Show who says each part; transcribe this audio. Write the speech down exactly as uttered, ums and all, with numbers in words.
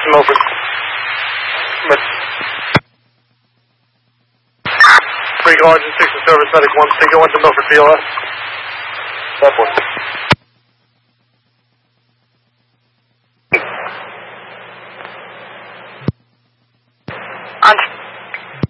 Speaker 1: to Milford. Smith. Three Guardian, six and service, medic one, Seagull, one to Milford, P O S. That one.
Speaker 2: On